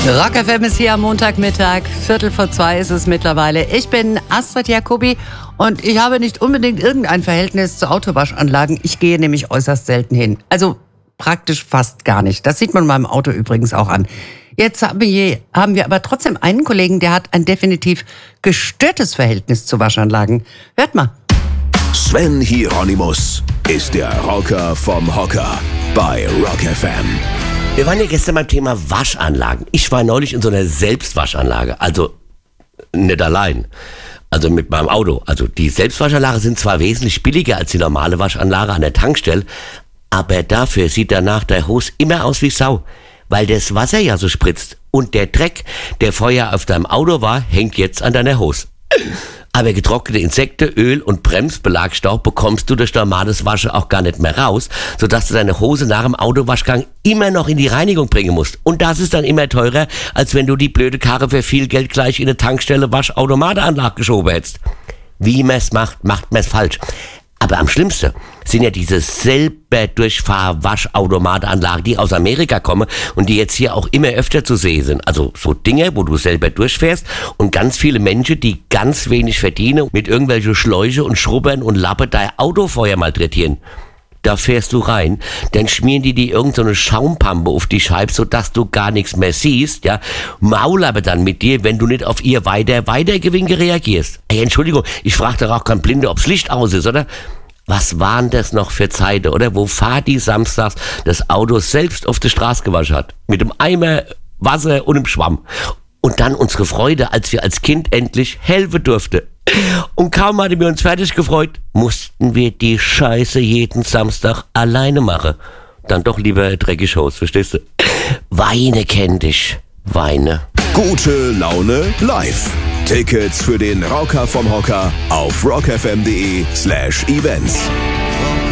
Rock FM ist hier am Montagmittag, 1:15 ist es mittlerweile. Ich bin Astrid Jacobi und ich habe nicht unbedingt irgendein Verhältnis zu Autowaschanlagen. Ich gehe nämlich äußerst selten hin. Also praktisch fast gar nicht. Das sieht man meinem Auto übrigens auch an. Jetzt haben wir aber trotzdem einen Kollegen, der hat ein definitiv gestörtes Verhältnis zu Waschanlagen. Hört mal. Sven Hieronymus ist der Rocker vom Hocker bei Rock FM. Wir waren ja gestern beim Thema Waschanlagen. Ich war neulich in so einer Selbstwaschanlage, also nicht allein, also mit meinem Auto. Also die Selbstwaschanlage sind zwar wesentlich billiger als die normale Waschanlage an der Tankstelle, aber dafür sieht danach der Hose immer aus wie Sau, weil das Wasser ja so spritzt und der Dreck, der vorher auf deinem Auto war, hängt jetzt an deiner Hose. Aber getrocknete Insekten, Öl und Bremsbelagstaub bekommst du durch normales Waschen auch gar nicht mehr raus, sodass du deine Hose nach dem Autowaschgang immer noch in die Reinigung bringen musst. Und das ist dann immer teurer, als wenn du die blöde Karre für viel Geld gleich in eine Tankstelle Waschautomatenanlage geschoben hättest. Wie man's macht man's falsch. Aber am schlimmsten sind ja diese selber Durchfahr-Waschautomatanlagen, die aus Amerika kommen und die jetzt hier auch immer öfter zu sehen sind. Also so Dinge, wo du selber durchfährst und ganz viele Menschen, die ganz wenig verdienen, mit irgendwelchen Schläuche und Schrubbern und Lappe dein Autofeuer malträtieren. Da fährst du rein, dann schmieren die dir irgend so eine Schaumpampe auf die Scheibe, sodass du gar nichts mehr siehst, ja. Maul aber dann mit dir, wenn du nicht auf ihr Weitergewinke reagierst. Ey, Entschuldigung, ich frage doch auch kein Blinde, ob's Licht aus ist, oder? Was waren das noch für Zeiten, oder? Wo Vati samstags das Auto selbst auf der Straße gewaschen hat. Mit dem Eimer Wasser und einem Schwamm. Und dann unsere Freude, als wir als Kind endlich helfen durften. Und kaum hatten wir uns fertig gefreut, mussten wir die Scheiße jeden Samstag alleine machen. Dann doch lieber dreckig Haus, verstehst du? Weine kenn dich, Weine. Gute Laune live. Tickets für den Rocker vom Hocker auf rockfm.de/events.